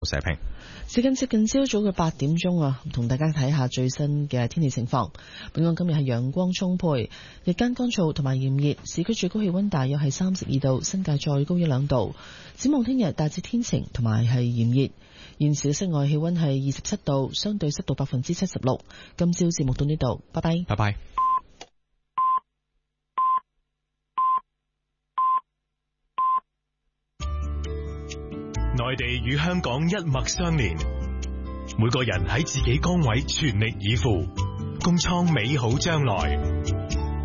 社評。 時間接近朝早嘅8點鐘啊，同大家睇下最新嘅天氣情況。本港今日係陽光充沛，日間乾燥同埋炎熱，市區最高氣溫大約係32度，新界再高1-2度。展望聽日大致天晴同埋係炎熱，現時嘅室外氣溫係27度，相對濕度76%。今朝節目到呢度，拜拜。 拜拜。 內地與香港一脈相連，每個人喺自己崗位全力以赴，共創美好將來。